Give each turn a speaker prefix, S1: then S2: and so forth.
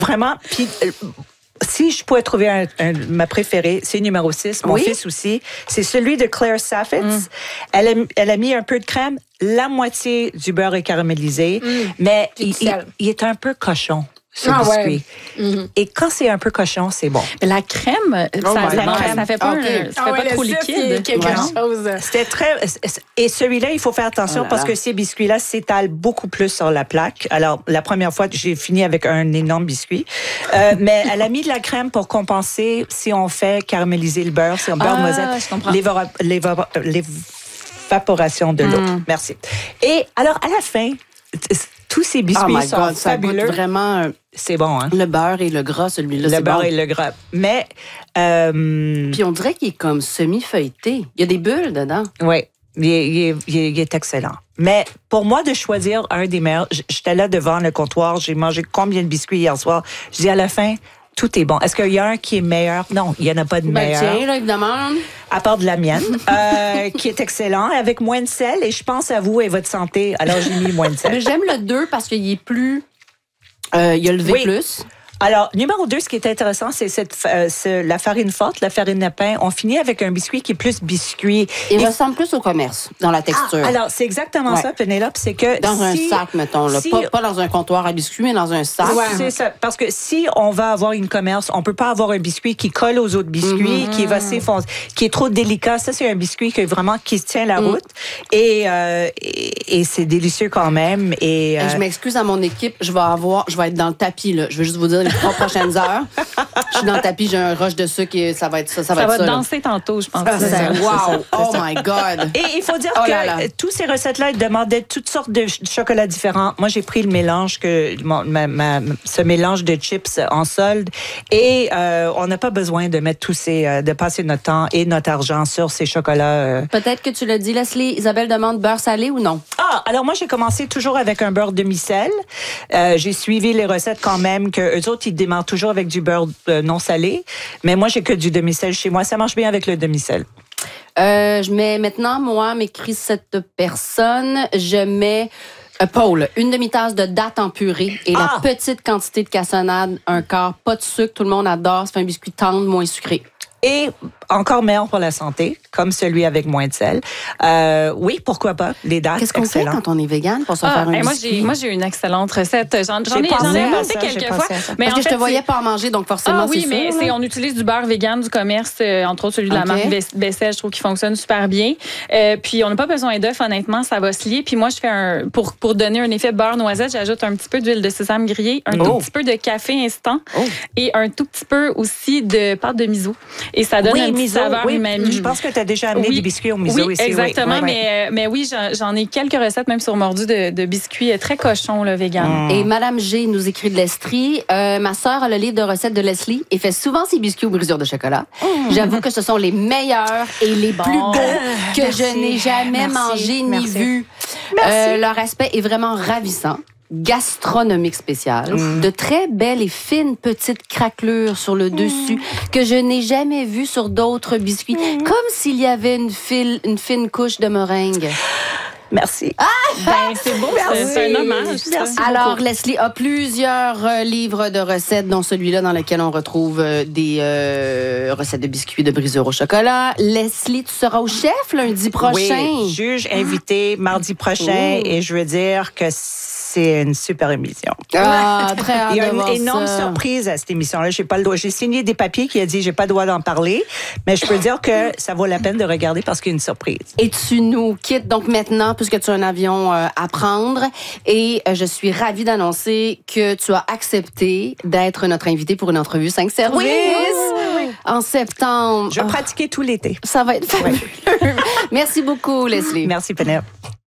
S1: Vraiment. Puis, si je pouvais trouver ma préférée, c'est numéro 6, mon fils aussi. C'est celui de Claire Saffitz. Elle a mis un peu de crème. La moitié du beurre est caramélisé. Mais il est un peu cochon, ce biscuit. Et quand c'est un peu cochon, c'est bon.
S2: La crème, ça fait pas, ça fait pas trop liquide.
S3: Quelque chose.
S1: C'était très... Et celui-là, il faut faire attention parce que ces biscuits-là s'étalent beaucoup plus sur la plaque. Alors, la première fois, j'ai fini avec un énorme biscuit. Mais elle a mis de la crème pour compenser si on fait caraméliser le beurre, si on beurre noisette, l'évaporation de l'eau. Merci. Et alors, à la fin... Tous ces biscuits sont fabuleux.
S4: Ça goûte vraiment...
S1: c'est bon, hein?
S4: Le beurre et le gras, celui-là, c'est bon.
S1: Le beurre et le gras. Mais...
S4: Puis on dirait qu'il est comme semi-feuilleté. Il y a des bulles dedans.
S1: Oui, il est excellent. Mais pour moi, de choisir un des meilleurs... J'étais là devant le comptoir, j'ai mangé combien de biscuits hier soir? Je dis à la fin... Tout est bon. Est-ce qu'il y a un qui est meilleur? Non, il n'y en a pas de meilleur.
S4: Tiens, là, évidemment.
S1: À part de la mienne, qui est excellent, avec moins de sel. Et je pense à vous et votre santé. Alors, j'ai mis moins de sel.
S4: Mais j'aime le 2 parce qu'il est plus... il y a le V+. Plus.
S1: Alors, numéro 2, ce qui est intéressant, c'est la farine forte, la farine à pain. On finit avec un biscuit qui est plus biscuit.
S4: Il ressemble plus au commerce, dans la texture.
S1: Alors, c'est exactement ça, Pénélope. C'est que
S4: dans un sac, mettons. Là. Pas dans un comptoir à biscuits, mais dans un sac.
S1: C'est ça. Parce que si on va avoir une commerce, on peut pas avoir un biscuit qui colle aux autres biscuits, qui va s'effoncer, qui est trop délicat. Ça, c'est un biscuit qui se tient la route. Et c'est délicieux quand même. Et
S4: je m'excuse à mon équipe, je vais être dans le tapis, là. Je veux juste vous dire, les 3 prochaines heures, je suis dans le tapis, j'ai un rush de sucre et ça va être ça. Ça va
S2: danser tantôt, je pense.
S4: Wow! Oh my God!
S1: Et il faut dire que toutes ces recettes-là, elles demandaient toutes sortes de chocolats différents. Moi, j'ai pris le mélange, ce mélange de chips en solde. Et on n'a pas besoin de mettre de passer notre temps et notre argent sur ces chocolats.
S4: Peut-être que tu l'as dit, Leslie. Isabelle demande beurre salé ou non?
S1: Alors moi, j'ai commencé toujours avec un beurre demi-sel. J'ai suivi les recettes quand même que eux autres, ils démarrent toujours avec du beurre non salé. Mais moi, j'ai que du demi-sel chez moi. Ça marche bien avec le demi-sel.
S4: Je mets maintenant, moi, m'écrit cette personne, je mets... Paul, une demi-tasse de dattes en purée et la petite quantité de cassonade, un quart, pas de sucre, tout le monde adore. Ça fait un biscuit tendre, moins sucré.
S1: Et encore meilleur pour la santé, comme celui avec moins de sel. Oui, pourquoi pas, les dates.
S4: Qu'est-ce qu'on fait quand on est vegan pour se faire un biscuit?
S2: Moi, j'ai une excellente recette. J'en ai pensé quelques fois.
S4: Mais parce que je te voyais pas en manger, donc forcément, c'est sûr.
S2: Oui, mais on utilise du beurre vegan du commerce, entre autres celui de la marque Bessel, je trouve qu'il fonctionne super bien. Puis on n'a pas besoin d'œufs, honnêtement, ça va se lier. Puis moi, je fais pour donner un effet beurre noisette, j'ajoute un petit peu d'huile de sésame grillée, un tout petit peu de café instant et un tout petit peu aussi de pâte de miso. Et ça donne une petite saveur umami.
S1: Je pense que tu as déjà amené des biscuits au miso ici.
S2: Exactement. Mais oui, j'en ai quelques recettes, même sur Mordu, de biscuits très cochons, là, vegan.
S4: Et Madame G nous écrit de l'Estrie. Ma sœur a le livre de recettes de Leslie et fait souvent ses biscuits aux brisures de chocolat. J'avoue que ce sont les meilleurs et les plus beaux que je n'ai jamais mangés ni vus. Leur aspect est vraiment ravissant. Gastronomique spéciale, de très belles et fines petites craquelures sur le dessus que je n'ai jamais vues sur d'autres biscuits, comme s'il y avait une fine couche de meringue.
S1: Merci.
S2: C'est beau, c'est un hommage.
S1: Merci
S4: Alors,
S1: beaucoup.
S4: Leslie a plusieurs livres de recettes, dont celui-là dans lequel on retrouve des recettes de biscuits de brisure au chocolat. Leslie, tu seras au chef lundi prochain.
S1: Oui, juge invité mardi prochain et je veux dire que c'est une super émission.
S4: Très hâte.
S1: Il y a une énorme surprise à cette émission-là. J'ai pas le droit. J'ai signé des papiers qui a dit j'ai pas le droit d'en parler, mais je peux dire que ça vaut la peine de regarder parce qu'il y a une surprise.
S4: Et tu nous quittes donc maintenant puisque tu as un avion à prendre et je suis ravie d'annoncer que tu as accepté d'être notre invité pour une entrevue 5 services.
S1: Oui.
S4: En septembre.
S1: Je vais pratiquer tout l'été.
S4: Ça va être fabuleux. Merci beaucoup, Leslie.
S1: Merci, Pénélope.